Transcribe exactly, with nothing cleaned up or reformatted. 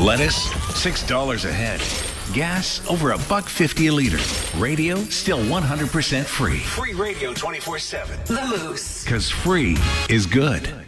Lettuce, six dollars a head. Gas, over a buck fifty a liter. Radio, still one hundred percent free. Free radio twenty-four seven. The Moose. Because free is good.